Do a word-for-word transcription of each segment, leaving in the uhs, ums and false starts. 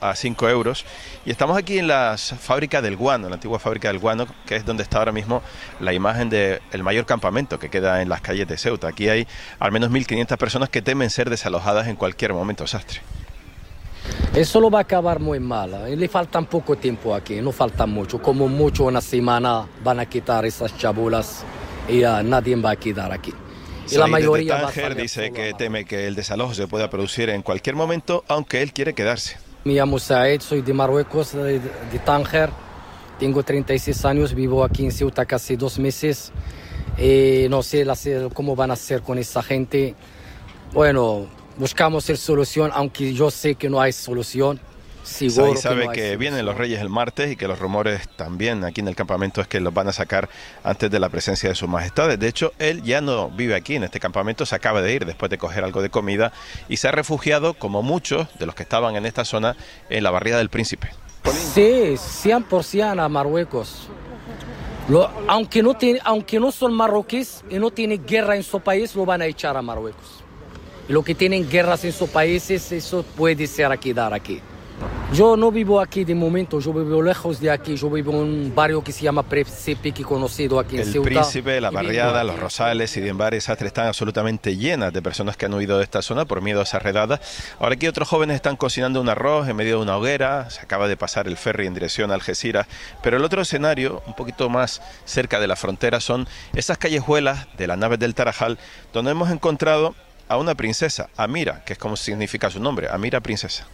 a cinco euros. Y estamos aquí en la fábrica del Guano, la antigua fábrica del Guano, que es donde está ahora mismo la imagen del mayor campamento que queda en las calles de Ceuta. Aquí hay al menos mil quinientas personas que temen ser desalojadas en cualquier momento, Sastre. Eso lo va a acabar muy mal. Le falta poco tiempo aquí, no falta mucho. Como mucho una semana van a quitar esas chabulas y uh, nadie va a quedar aquí. Y la mayoría de Tánger dice que teme que el desalojo se pueda producir en cualquier momento, aunque él quiere quedarse. Me llamo Saed, soy de Marruecos, de, de Tánger. Tengo treinta y seis años, vivo aquí en Ceuta casi dos meses. Eh, no sé la, cómo van a hacer con esa gente. Bueno, buscamos la solución, aunque yo sé que no hay solución. Said sabe que, que vienen los Reyes el martes y que los rumores también aquí en el campamento es que los van a sacar antes de la presencia de sus majestades. De hecho, él ya no vive aquí en este campamento, se acaba de ir después de coger algo de comida y se ha refugiado, como muchos de los que estaban en esta zona, en la barriada del Príncipe. Sí, cien por ciento a Marruecos. Lo, aunque, no tiene, aunque no son marroquíes y no tienen guerra en su país, lo van a echar a Marruecos. Y lo que tienen guerras en sus países, eso puede ser a quedar aquí. Yo no vivo aquí de momento, yo vivo lejos de aquí, yo vivo en un barrio que se llama Príncipe, que he conocido aquí en Ceuta. El Príncipe, la barriada, los Rosales y Diembar y Sastre están absolutamente llenas de personas que han huido de esta zona por miedo a esa redada. Ahora aquí otros jóvenes están cocinando un arroz en medio de una hoguera, se acaba de pasar el ferry en dirección a Algeciras, pero el otro escenario, un poquito más cerca de la frontera, son esas callejuelas de las naves del Tarajal, donde hemos encontrado a una princesa, Amira, que es como significa su nombre, Amira princesa.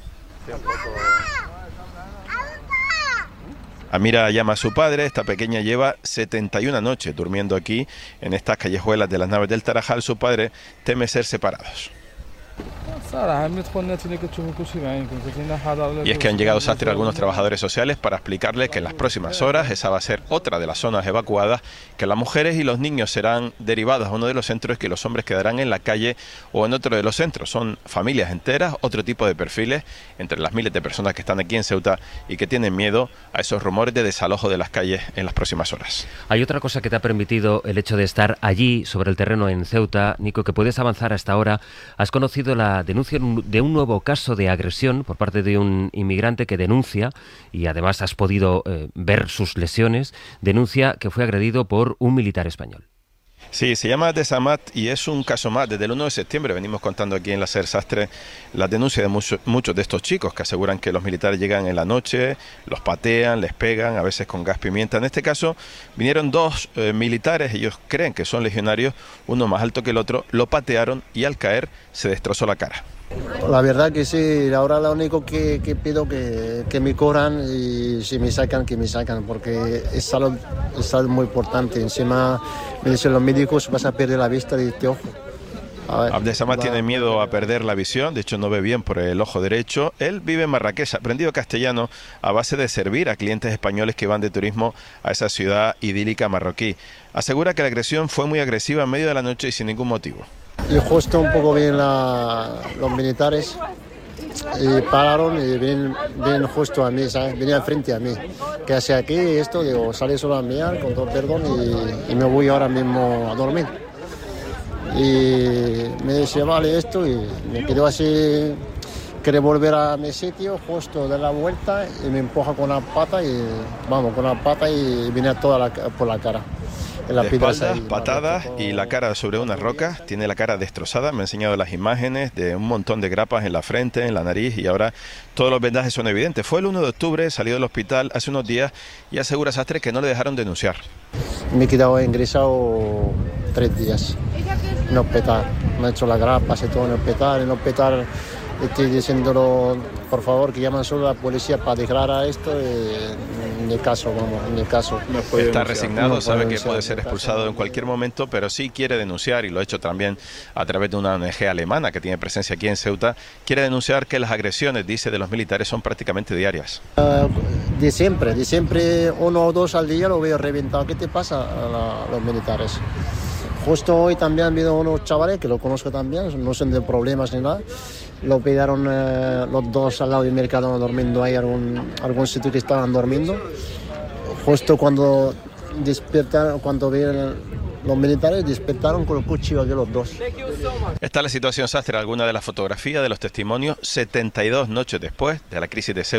Amira llama a su padre, esta pequeña lleva setenta y una noches durmiendo aquí en estas callejuelas de las naves del Tarajal. Su padre teme ser separados. Y es que han llegado, Sastre, algunos trabajadores sociales para explicarles que en las próximas horas esa va a ser otra de las zonas evacuadas, que las mujeres y los niños serán derivados a uno de los centros y que los hombres quedarán en la calle o en otro de los centros. Son familias enteras, otro tipo de perfiles, entre las miles de personas que están aquí en Ceuta y que tienen miedo a esos rumores de desalojo de las calles en las próximas horas. Hay otra cosa que te ha permitido el hecho de estar allí, sobre el terreno en Ceuta, Nico, que puedes avanzar hasta ahora. Has conocido la denuncia de un nuevo caso de agresión por parte de un inmigrante que denuncia, y además has podido eh, ver sus lesiones, denuncia que fue agredido por un militar español. Sí, se llama Desamat y es un caso más. Desde el uno de septiembre venimos contando aquí en la SER Sastre las denuncias de mucho, muchos de estos chicos que aseguran que los militares llegan en la noche, los patean, les pegan, a veces con gas pimienta. En este caso vinieron dos eh, militares, ellos creen que son legionarios, uno más alto que el otro, lo patearon y al caer se destrozó la cara. La verdad que sí, ahora lo único que, que pido que, que me cobran y si me sacan, que me sacan, porque es salud, es salud muy importante. Encima me dicen los médicos, vas a perder la vista de este ojo. Abdesamad tiene miedo a perder la visión, de hecho no ve bien por el ojo derecho. Él vive en Marrakech, aprendido castellano a base de servir a clientes españoles que van de turismo a esa ciudad idílica marroquí. Asegura que la agresión fue muy agresiva en medio de la noche y sin ningún motivo. Y justo un poco bien la, los militares y pararon y vienen, vienen justo a mí, ¿sabes? Venían frente a mí. ¿Qué hace aquí esto? Digo, sale solo a mirar, con todo perdón, y, y me voy ahora mismo a dormir. Y me dice, vale, esto, y me quedo así, quiere volver a mi sitio, justo de la vuelta, y me empuja con la pata, y vamos, con la pata, y viene toda la, por la cara. De espaldas, patadas y la cara sobre unas rocas, tiene la cara destrozada, me ha enseñado las imágenes de un montón de grapas en la frente, en la nariz, y ahora todos los vendajes son evidentes. Fue el uno de octubre, salió del hospital hace unos días y asegura Sastre que no le dejaron denunciar. Me he quedado ingresado tres días, en hospital, me he hecho las grapas y todo en hospital, en hospital estoy diciéndolo, por favor, que llaman solo a la policía para declarar esto, en el caso, vamos, en el caso. No Está resignado, no sabe que puede ser expulsado en cualquier momento, pero sí quiere denunciar, y lo ha hecho también a través de una O N G alemana que tiene presencia aquí en Ceuta. Quiere denunciar que las agresiones, dice, de los militares son prácticamente diarias. Uh, de siempre, de siempre, uno o dos al día lo veo reventado. ¿Qué te pasa a, la, a los militares? Justo hoy también han habido unos chavales que lo conozco también, no son de problemas ni nada. Lo pillaron eh, los dos al lado del mercado durmiendo ahí, algún, algún sitio que estaban durmiendo. Justo cuando despiertaron, cuando vieron los militares, despertaron con el cuchillo de los dos. Esta es la situación, Sastre, alguna de las fotografías, de los testimonios, setenta y dos noches después de la crisis de Ceuta.